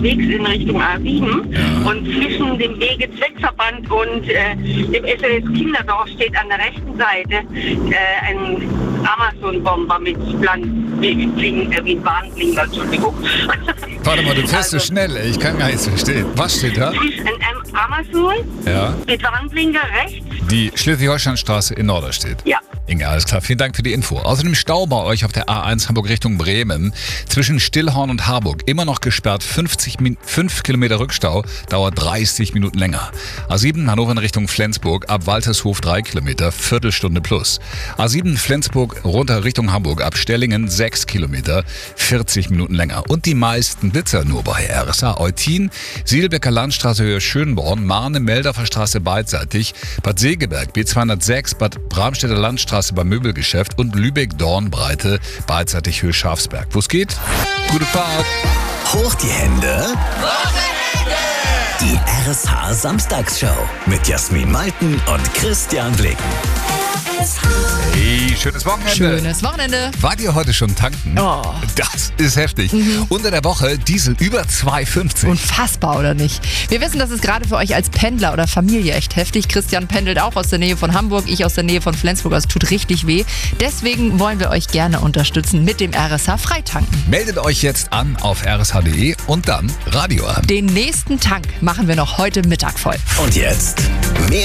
unterwegs in Richtung A7 und zwischen dem Wege-Zweckverband und dem SOS Kinderdorf steht an der rechten Seite ein Amazon-Bomber mit wie ein Warnblinker, Entschuldigung. Warte mal, du fährst so schnell, ey. Ich kann gar nichts verstehen. Was steht da? Ein Amazon mit Warnblinker rechts. Die Schleswig-Holstein-Straße in Norderstedt. Ja. Inge, alles klar. Vielen Dank für die Info. Außerdem Stau bei euch auf der A1 Hamburg Richtung Bremen. Zwischen Stillhorn und Harburg immer noch gesperrt. 5 Kilometer Rückstau, dauert 30 Minuten länger. A7 Hannover in Richtung Flensburg, ab Waltershof 3 Kilometer, Viertelstunde plus. A7 Flensburg runter Richtung Hamburg, ab Stellingen 6 Kilometer, 40 Minuten länger. Und die meisten Blitzer nur bei RSA Eutin, Siedelbecker Landstraße Höhe Schönborn, Marne, Meldorfer Straße beidseitig, Bad Segeberg, B206, Bad Bramstädter Landstraße beim Möbelgeschäft und Lübeck-Dornbreite, beidseitig Höhe Schafsberg. Wo's geht? Gute Fahrt! Hoch die Hände! Die RSH Samstagsshow mit Jasmin Malten und Christian Blecken. Hey, schönes Wochenende. Schönes Wochenende. Wart ihr heute schon tanken? Oh. Das ist heftig. Unter der Woche Diesel über 2,50. Unfassbar, oder nicht? Wir wissen, das ist gerade für euch als Pendler oder Familie echt heftig. Christian pendelt auch aus der Nähe von Hamburg, ich aus der Nähe von Flensburg. Also tut richtig weh. Deswegen wollen wir euch gerne unterstützen mit dem RSH Freitanken. Meldet euch jetzt an auf rsh.de und dann Radio an. Den nächsten Tank machen wir noch heute Mittag voll. Und jetzt mehr